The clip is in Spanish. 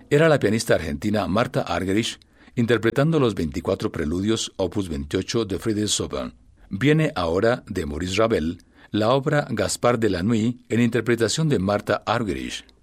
era la pianista argentina Marta Argerich, interpretando los 24 preludios opus 28 de Friedrich Chopin. Viene ahora, de Maurice Ravel, la obra Gaspard de la Nuit en interpretación de Marta Argerich.